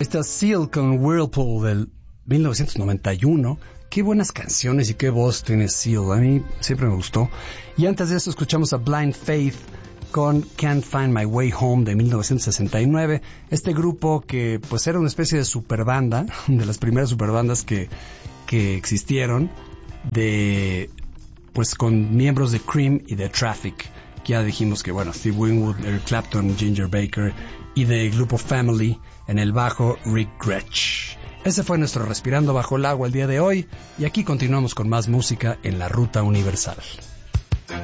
Esta Seal con Whirlpool del 1991. Qué buenas canciones y qué voz tiene Seal. A mí siempre me gustó. Y antes de eso escuchamos a Blind Faith con Can't Find My Way Home de 1969. Este grupo que pues era una especie de superbanda, de las primeras superbandas que existieron, pues con miembros de Cream y de Traffic. Ya dijimos que bueno, Steve Winwood, Eric Clapton, Ginger Baker, y del grupo Family en el bajo Rick Gretsch. Ese fue nuestro Respirando Bajo el Agua el día de hoy, y aquí continuamos con más música en la Ruta Universal.